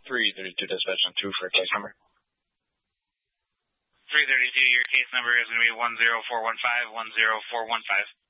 332 dispatch on 2 for a case number. 332, your case number is going to be 10415, 10415.